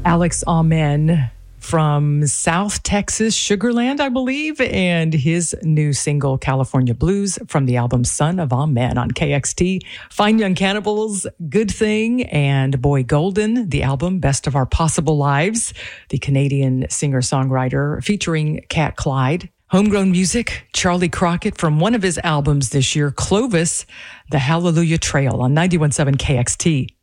Alex Amen from South Texas, Sugarland, I believe, and his new single, California Blues, from the album Son of Amen on KXT. Fine Young Cannibals, Good Thing, and Boy Golden, the album Best of Our Possible Lives, the Canadian singer-songwriter featuring Cat Clyde. Homegrown music, Charlie Crockett from one of his albums this year, Clovis, The Hallelujah Trail on 91.7 KXT.